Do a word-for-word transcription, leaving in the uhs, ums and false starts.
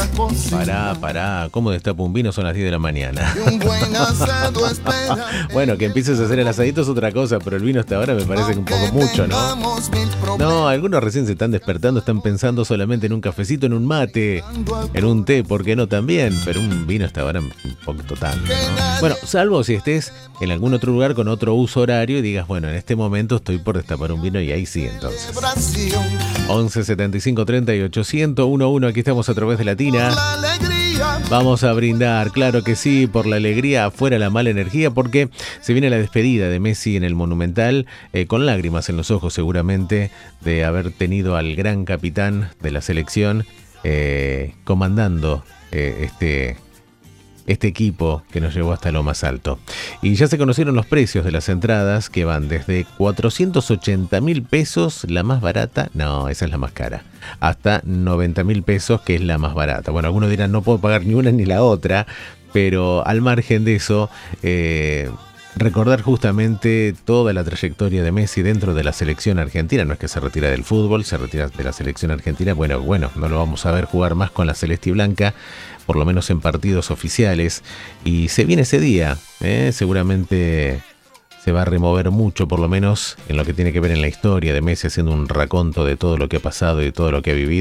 Pará, pará, ¿cómo destapo un vino? Son las diez de la mañana. Bueno, que empieces a hacer el asadito es otra cosa, pero el vino hasta ahora me parece que un poco mucho, ¿no? No, algunos recién se están despertando, están pensando solamente en un cafecito, en un mate, en un té, ¿por qué no también? Pero un vino hasta ahora un poquito tanto, ¿no? Bueno, salvo si estés en algún otro lugar con otro uso horario y digas, bueno, en este momento estoy por destapar un vino y ahí sí, entonces. once setenta y cinco treinta y ocho ciento uno, aquí estamos a través de Latina. Vamos a brindar, claro que sí, por la alegría, afuera la mala energía, porque se viene la despedida de Messi en el Monumental, eh, con lágrimas en los ojos seguramente de haber tenido al gran capitán de la selección eh, comandando eh, este... este equipo que nos llevó hasta lo más alto. Y ya se conocieron los precios de las entradas, que van desde cuatrocientos ochenta mil pesos, la más barata, no, esa es la más cara, hasta noventa mil pesos, que es la más barata. Bueno, algunos dirán, no puedo pagar ni una ni la otra, pero al margen de eso, eh, recordar justamente toda la trayectoria de Messi dentro de la selección argentina. No es que se retira del fútbol, se retira de la selección argentina. Bueno, bueno, no lo vamos a ver jugar más con la celeste y blanca, por lo menos en partidos oficiales. Y se viene ese día, ¿eh? Seguramente se va a remover mucho, por lo menos en lo que tiene que ver en la historia de Messi, haciendo un raconto de todo lo que ha pasado y de todo lo que ha vivido.